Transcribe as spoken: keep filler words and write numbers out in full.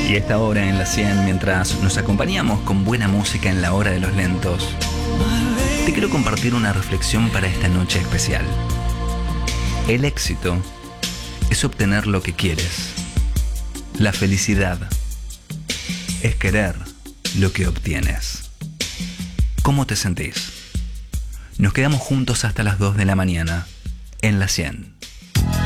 Y esta hora en la cien, mientras nos acompañamos con buena música en la hora de los lentos, te quiero compartir una reflexión para esta noche especial. El éxito es obtener lo que quieres. La felicidad es querer lo que obtienes. ¿Cómo te sentís? Nos quedamos juntos hasta las dos de la mañana en la cien.